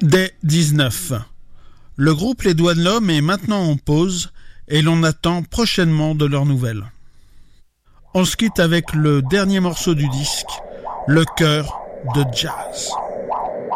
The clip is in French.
Dès 19. Le groupe Les Doigts de l'Homme est maintenant en pause et l'on attend prochainement de leurs nouvelles. On se quitte avec le dernier morceau du disque, Le cœur de jazz.